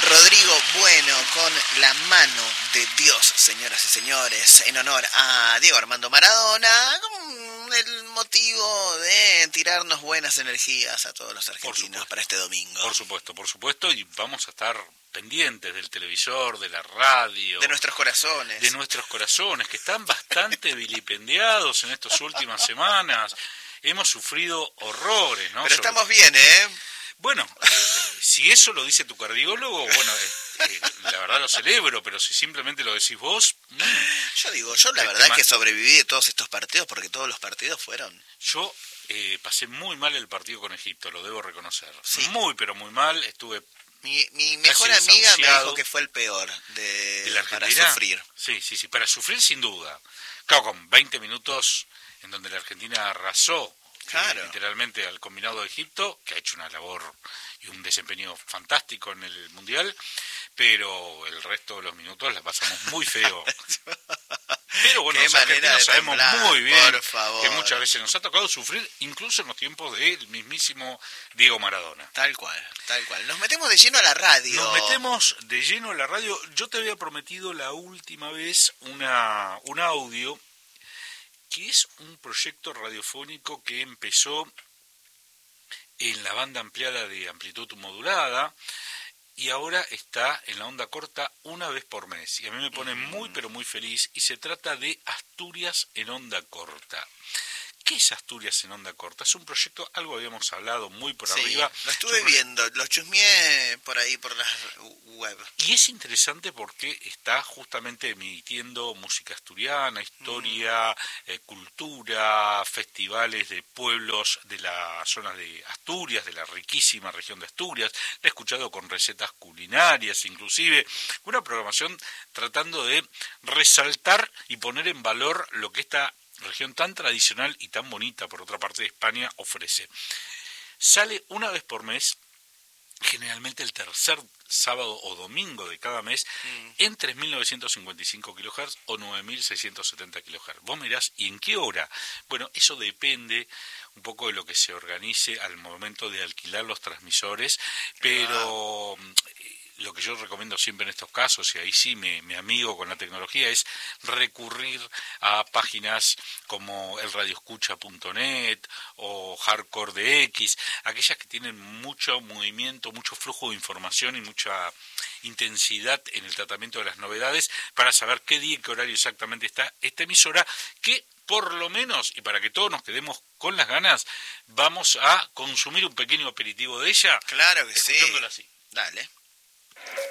Rodrigo Bueno con La mano de Dios, señoras y señores, en honor a Diego Armando Maradona, con el motivo de tirarnos buenas energías a todos los argentinos para este domingo. Por supuesto, y vamos a estar pendientes del televisor, de la radio, de nuestros corazones. De nuestros corazones, que están bastante vilipendiados en estas últimas semanas. Hemos sufrido horrores, ¿no? Pero estamos bien, ¿eh? Bueno, si eso lo dice tu cardiólogo, bueno, la verdad lo celebro, pero si simplemente lo decís vos... Yo la verdad que sobreviví de todos estos partidos, porque todos los partidos fueron... Yo pasé muy mal el partido con Egipto, lo debo reconocer. ¿Sí? Muy, pero muy mal, estuve... Mi mejor amiga me dijo que fue el peor ¿De la para Argentina? sufrir. Sí, para sufrir sin duda. Claro, con 20 minutos en donde la Argentina arrasó. Claro. Literalmente al combinado de Egipto, que ha hecho una labor y un desempeño fantástico en el Mundial, pero el resto de los minutos la pasamos muy feo. Pero bueno, los argentinos sabemos muy bien que muchas veces nos ha tocado sufrir, incluso en los tiempos del mismísimo Diego Maradona. Tal cual. Nos metemos de lleno a la radio. Yo te había prometido la última vez un audio, que es un proyecto radiofónico que empezó en la banda ampliada de amplitud modulada y ahora está en la onda corta una vez por mes. Y a mí me pone muy, pero muy feliz, y se trata de Asturias en onda corta. ¿Qué es Asturias en onda corta? Es un proyecto, algo habíamos hablado muy por arriba. Lo estuve viendo, lo chusmeé por ahí, por las web. Y es interesante porque está justamente emitiendo música asturiana, historia, cultura, festivales de pueblos de la zona de Asturias, de la riquísima región de Asturias. La he escuchado con recetas culinarias, inclusive una programación tratando de resaltar y poner en valor lo que esta región tan tradicional y tan bonita, por otra parte, de España ofrece. Sale una vez por mes, generalmente el tercer sábado o domingo de cada mes, en 3.955 kHz o 9.670 kHz. Vos mirás, ¿y en qué hora? Bueno, eso depende un poco de lo que se organice al momento de alquilar los transmisores, pero... Lo que yo recomiendo siempre en estos casos, y ahí sí me amigo con la tecnología, es recurrir a páginas como elradioescucha.net o Hardcore DX, aquellas que tienen mucho movimiento, mucho flujo de información y mucha intensidad en el tratamiento de las novedades, para saber qué día y qué horario exactamente está esta emisora, que por lo menos, y para que todos nos quedemos con las ganas, vamos a consumir un pequeño aperitivo de ella. Claro que sí. Escuchándola así. Dale.